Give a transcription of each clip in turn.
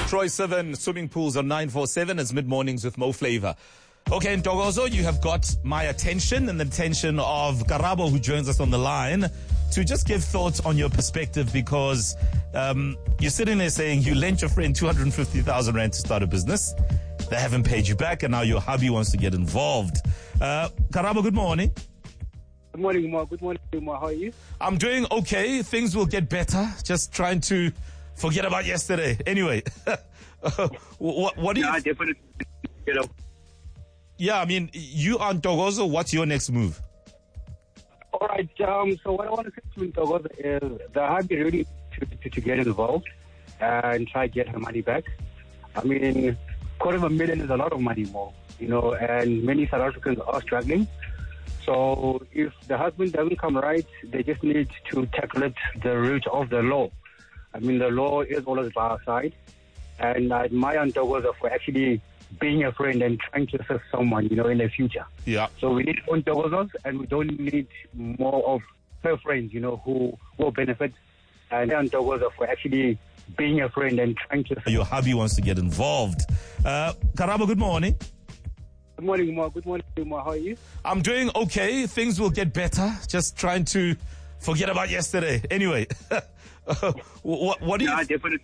Troy 7 swimming pools on 947 as mid-mornings with Mo Flavor. Okay, in Ntokozo, you have got my attention and the attention of Karabo, who joins us on the line, to just give thoughts on your perspective, because you're sitting there saying you lent your friend 250,000 rand to start a business. They haven't paid you back, and now your hubby wants to get involved. Karabo, good morning. Good morning, Mo. Good morning, Mo. How are you? I'm doing okay. Things will get better. Just trying to forget about yesterday. Anyway, what do you... Yeah, definitely. Yeah, I mean, you are Ntokozo. What's your next move? All right. So what I want to say to Ntokozo is the hubby really to get involved and try to get her money back. I mean, $250,000 is a lot of money, Mo. And many South Africans are struggling. So if the husband doesn't come right, they just need to tackle it the route of the law. I mean, the law is always by our side. And I admire Ntokozo for actually being a friend and trying to assist someone, in the future. Yeah. So we need Ntogozos, and we don't need more of her friends, who will benefit. And Ntokozo for actually being a friend and trying to... Your hubby wants to get involved. Karabo, good morning. Good morning, Mo. Good morning, Mo. How are you? I'm doing okay. Things will get better. Just trying to forget about yesterday. Anyway, what do you... Yeah, definitely.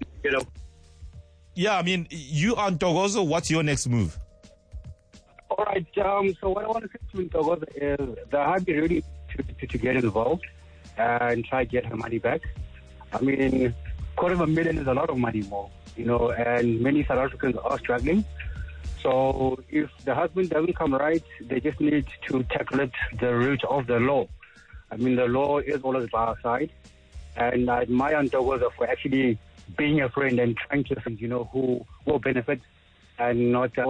Yeah, I mean, you are Ntokozo. What's your next move? All right. So what I want to say to Ntokozo is the hubby really to get involved and try to get her money back. I mean, $250,000 is a lot of money, Mo. And many South Africans are struggling. So if the husband doesn't come right, they just need to tackle it the route of the law. I mean, the law is always by our side. And I admire Ntokozo for actually being a friend and trying to, who will benefit and not...